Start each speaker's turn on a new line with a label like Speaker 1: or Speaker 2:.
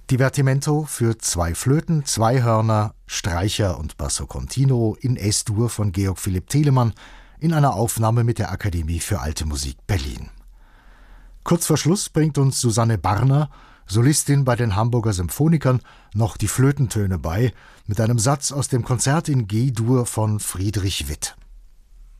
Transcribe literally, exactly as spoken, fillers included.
Speaker 1: Divertimento für zwei Flöten, zwei Hörner, Streicher und Basso Continuo in Es-Dur von Georg Philipp Telemann in einer Aufnahme mit der Akademie für Alte Musik Berlin. Kurz vor Schluss bringt uns Susanne Barner, Solistin bei den Hamburger Symphonikern, noch die Flötentöne bei, mit einem Satz aus dem Konzert in G-Dur von Friedrich Witt.